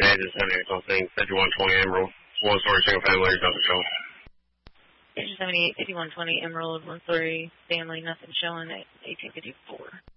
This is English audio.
Pages 78 something, 5120 Emerald, one-story single family, nothing showing. Page 78, 5120 Emerald, one-story family, nothing showing at 1854.